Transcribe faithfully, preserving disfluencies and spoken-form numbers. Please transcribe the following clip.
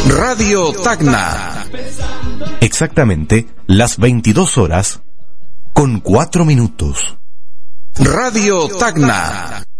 Radio Tacna. Exactamente las veintidós horas con cuatro minutos. Radio Tacna.